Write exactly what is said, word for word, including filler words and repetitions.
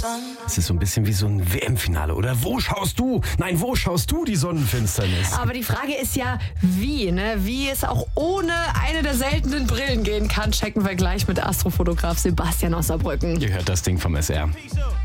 Es ist so ein bisschen wie so ein W M-Finale. Oder wo schaust du? Nein, wo schaust du die Sonnenfinsternis? Aber die Frage ist ja, wie, ne? Wie es auch ohne eine der seltenen Brillen gehen kann, checken wir gleich mit Astrofotograf Sebastian aus Saarbrücken. Ihr hört das Ding vom S R.